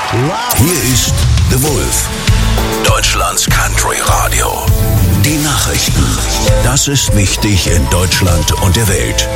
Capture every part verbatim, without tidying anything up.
Hier ist The Wolf, Deutschlands Country Radio. Die Nachrichten. Das ist wichtig in Deutschland und der Welt.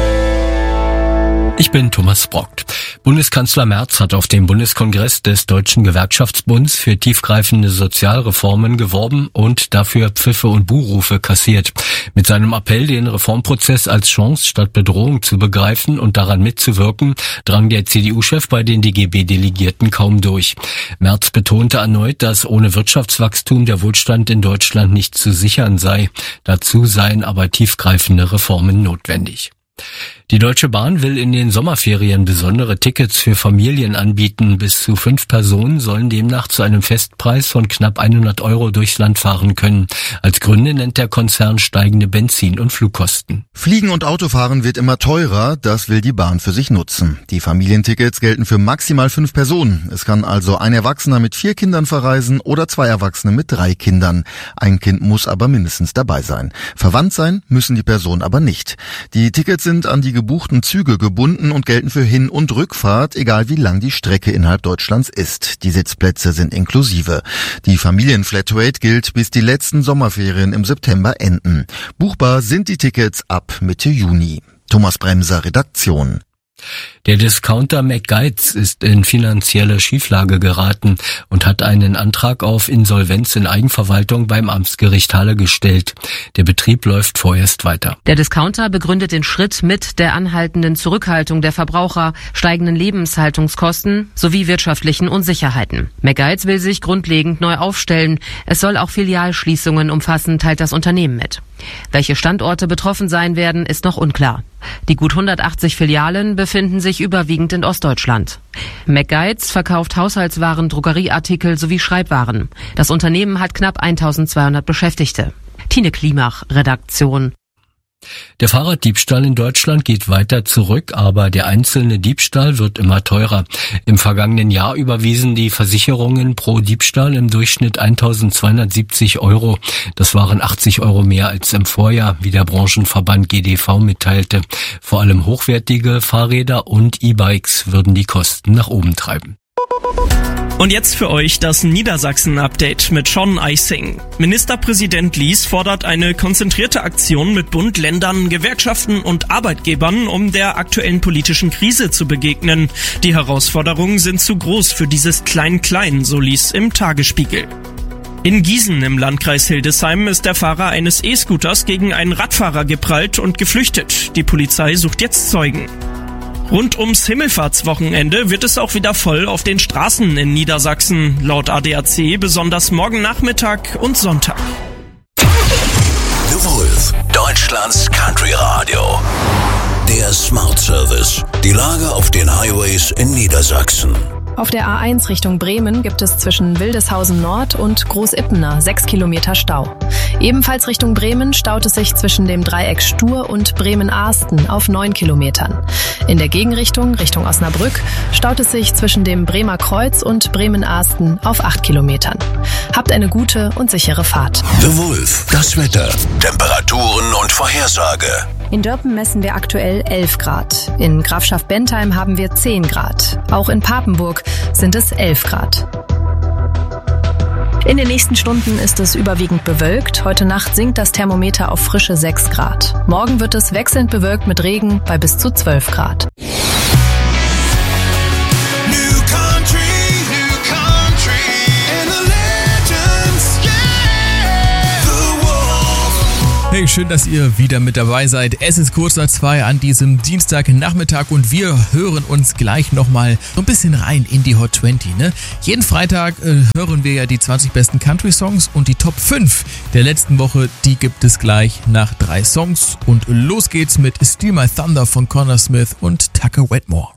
Ich bin Thomas Brockt. Bundeskanzler Merz hat auf dem Bundeskongress des Deutschen Gewerkschaftsbunds für tiefgreifende Sozialreformen geworben und dafür Pfiffe und Buhrufe kassiert. Mit seinem Appell, den Reformprozess als Chance statt Bedrohung zu begreifen und daran mitzuwirken, drang der C D U-Chef bei den D G B-Delegierten kaum durch. Merz betonte erneut, dass ohne Wirtschaftswachstum der Wohlstand in Deutschland nicht zu sichern sei. Dazu seien aber tiefgreifende Reformen notwendig. Die Deutsche Bahn will in den Sommerferien besondere Tickets für Familien anbieten. Bis zu fünf Personen sollen demnach zu einem Festpreis von knapp hundert Euro durchs Land fahren können. Als Gründe nennt der Konzern steigende Benzin- und Flugkosten. Fliegen und Autofahren wird immer teurer, das will die Bahn für sich nutzen. Die Familientickets gelten für maximal fünf Personen. Es kann also ein Erwachsener mit vier Kindern verreisen oder zwei Erwachsene mit drei Kindern. Ein Kind muss aber mindestens dabei sein. Verwandt sein müssen die Personen aber nicht. Die Tickets sind an die gebuchten Züge gebunden und gelten für Hin- und Rückfahrt, egal wie lang die Strecke innerhalb Deutschlands ist. Die Sitzplätze sind inklusive. Die Familienflatrate gilt, bis die letzten Sommerferien im September enden. Buchbar sind die Tickets ab Mitte Juni. Thomas Bremser, Redaktion. Der Discounter McGuides ist in finanzielle Schieflage geraten und hat einen Antrag auf Insolvenz in Eigenverwaltung beim Amtsgericht Halle gestellt. Der Betrieb läuft vorerst weiter. Der Discounter begründet den Schritt mit der anhaltenden Zurückhaltung der Verbraucher, steigenden Lebenshaltungskosten sowie wirtschaftlichen Unsicherheiten. McGuides will sich grundlegend neu aufstellen. Es soll auch Filialschließungen umfassen, teilt das Unternehmen mit. Welche Standorte betroffen sein werden, ist noch unklar. Die gut hundertachtzig Filialen befinden sich überwiegend in Ostdeutschland. McGuides verkauft Haushaltswaren, Drogerieartikel sowie Schreibwaren. Das Unternehmen hat knapp eintausendzweihundert Beschäftigte. Tine Klimach, Redaktion. Der Fahrraddiebstahl in Deutschland geht weiter zurück, aber der einzelne Diebstahl wird immer teurer. Im vergangenen Jahr überwiesen die Versicherungen pro Diebstahl im Durchschnitt eintausendzweihundertsiebzig Euro. Das waren achtzig Euro mehr als im Vorjahr, wie der Branchenverband G D V mitteilte. Vor allem hochwertige Fahrräder und E-Bikes würden die Kosten nach oben treiben. Und jetzt für euch das Niedersachsen-Update mit Sean Eising. Ministerpräsident Lies fordert eine konzentrierte Aktion mit Bund, Ländern, Gewerkschaften und Arbeitgebern, um der aktuellen politischen Krise zu begegnen. Die Herausforderungen sind zu groß für dieses Klein-Klein, so Lies im Tagesspiegel. In Gießen im Landkreis Hildesheim ist der Fahrer eines E-Scooters gegen einen Radfahrer geprallt und geflüchtet. Die Polizei sucht jetzt Zeugen. Rund ums Himmelfahrtswochenende wird es auch wieder voll auf den Straßen in Niedersachsen, laut A D A C besonders morgen Nachmittag und Sonntag. The Wolf, Deutschlands Country Radio. Der Smart Service. Die Lage auf den Highways in Niedersachsen. Auf der A eins Richtung Bremen gibt es zwischen Wildeshausen Nord und Großippener sechs Kilometer Stau. Ebenfalls Richtung Bremen staut es sich zwischen dem Dreieck Stur und Bremen-Ahsten auf neun Kilometern. In der Gegenrichtung, Richtung Osnabrück, staut es sich zwischen dem Bremer Kreuz und Bremen-Ahsten auf acht Kilometern. Habt eine gute und sichere Fahrt. The Wolf, das Wetter, Temperaturen und Vorhersage. In Dörpen messen wir aktuell elf Grad. In Grafschaft Bentheim haben wir zehn Grad. Auch in Papenburg sind es elf Grad. In den nächsten Stunden ist es überwiegend bewölkt. Heute Nacht sinkt das Thermometer auf frische sechs Grad. Morgen wird es wechselnd bewölkt mit Regen bei bis zu zwölf Grad. Hey, schön, dass ihr wieder mit dabei seid. Es ist kurz nach zwei an diesem Dienstagnachmittag und wir hören uns gleich nochmal so ein bisschen rein in die Hot zwanzig. Ne? Jeden Freitag äh, hören wir ja die zwanzig besten Country-Songs und die Top fünf der letzten Woche, die gibt es gleich nach drei Songs. Und los geht's mit Steal My Thunder von Connor Smith und Tucker Wetmore.